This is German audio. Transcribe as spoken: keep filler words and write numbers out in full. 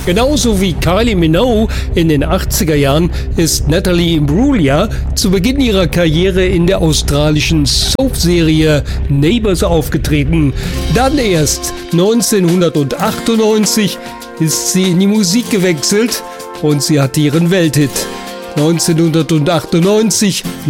Genauso wie Kylie Minogue in den achtziger Jahren ist Natalie Imbruglia zu Beginn ihrer Karriere in der australischen Soap-Serie Neighbours aufgetreten. Dann erst neunzehnhundertachtundneunzig ist sie in die Musik gewechselt und sie hatte ihren Welthit. neunzehnhundertachtundneunzig